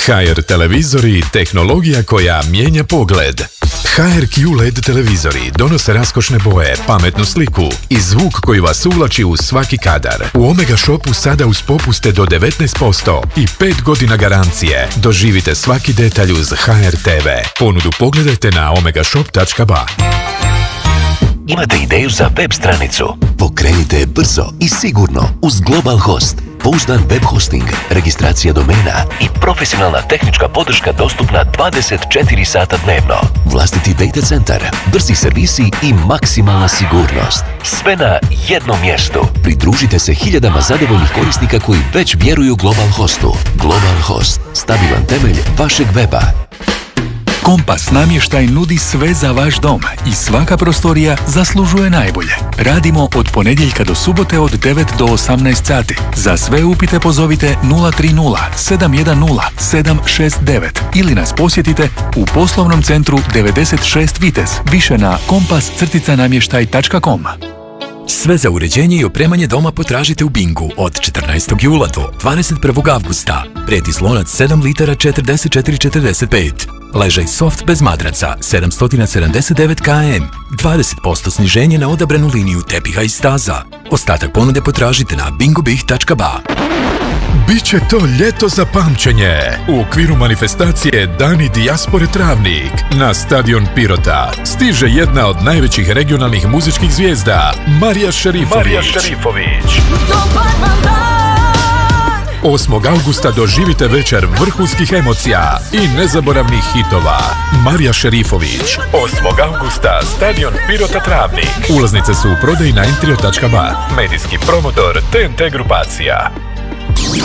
HR televizori, tehnologija koja mijenja pogled. HRQ LED televizori donose raskošne boje, pametnu sliku i zvuk koji vas uvlači u svaki kadar. U Omega Shopu sada uz popuste do 19% i 5 godina garancije. Doživite svaki detalj uz HR TV. Ponudu pogledajte na omegashop.ba. Imate ideju za web stranicu? Pokrenite je brzo i sigurno uz Global Host. Pouzdan web hosting, registracija domena i profesionalna tehnička podrška dostupna 24 sata dnevno. Vlastiti data centar, brzi servisi i maksimalna sigurnost. Sve na jednom mjestu. Pridružite se hiljadama zadovoljnih korisnika koji već vjeruju Global Hostu. Global Host, stabilan temelj vašeg weba. Kompas namještaj nudi sve za vaš dom i svaka prostorija zaslužuje najbolje. Radimo od ponedjeljka do subote od 9 do 18 sati. Za sve upite pozovite 030 710 769 ili nas posjetite u poslovnom centru 96 Vitez, više na kompas-namještaj.com. Sve za uređenje i opremanje doma potražite u Bingu od 14. jula do 21. avgusta. Pretis lonac 7 litara 44,45. Ležaj soft bez madraca 779 km. 20% sniženje na odabranu liniju tepiha i staza. Ostatak ponude potražite na bingobih.ba. Biće to ljeto za pamćenje. U okviru manifestacije Dani dijaspore Travnik na stadion Pirota stiže jedna od najvećih regionalnih muzičkih zvijezda, Marija Šerifović. 8. augusta doživite večer vrhunskih emocija i nezaboravnih hitova. Marija Šerifović. 8. augusta, stadion Pirota Travnik. Ulaznice su u prodaji na entrio.ba. Medijski promotor TNT grupacija.